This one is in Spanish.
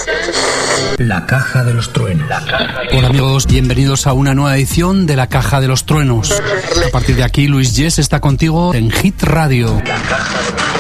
La Caja de los Truenos. Hola amigos, bienvenidos a una nueva edición de La Caja de los Truenos. A partir de aquí, Luis Yes está contigo en Hit Radio.